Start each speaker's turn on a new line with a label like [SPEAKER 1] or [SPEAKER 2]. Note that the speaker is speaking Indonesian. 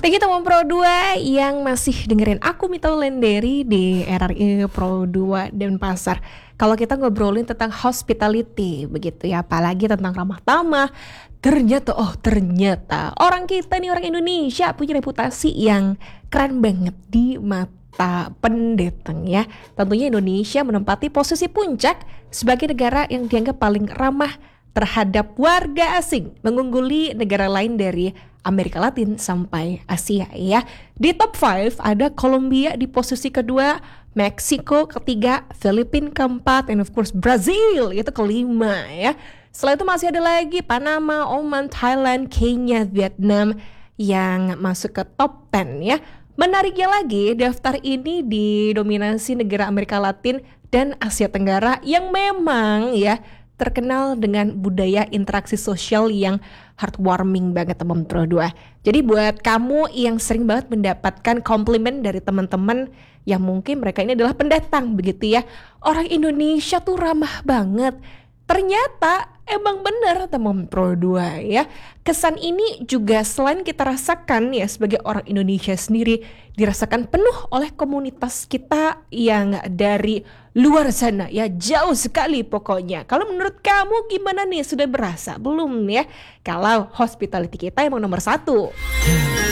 [SPEAKER 1] Lagi teman Pro 2 yang masih dengerin aku Mita Wulandari di RRI Pro 2 Denpasar. Kalau kita ngobrolin tentang hospitality begitu ya, apalagi tentang ramah tamah, ternyata orang kita nih, orang Indonesia punya reputasi yang keren banget di mata pendatang ya. Tentunya Indonesia menempati posisi puncak sebagai negara yang dianggap paling ramah terhadap warga asing, mengungguli negara lain dari Amerika Latin sampai Asia ya. Di top 5 ada Kolombia di posisi kedua, Meksiko ketiga, Filipina keempat, and of course Brazil itu kelima ya. Setelah itu masih ada lagi Panama, Oman, Thailand, Kenya, Vietnam yang masuk ke top 10 ya. Menariknya lagi, daftar ini didominasi negara Amerika Latin dan Asia Tenggara yang memang ya terkenal dengan budaya interaksi sosial yang heartwarming banget teman Pro 2. Jadi buat kamu yang sering banget mendapatkan komplimen dari teman-teman yang mungkin mereka ini adalah pendatang begitu ya, orang Indonesia tuh ramah banget. Ternyata emang bener teman Pro 2 ya. Kesan ini juga selain kita rasakan ya sebagai orang Indonesia sendiri, dirasakan penuh oleh komunitas kita yang dari luar sana ya, jauh sekali pokoknya. Kalau menurut kamu gimana nih, sudah berasa belum ya kalau hospitality kita emang nomor 1?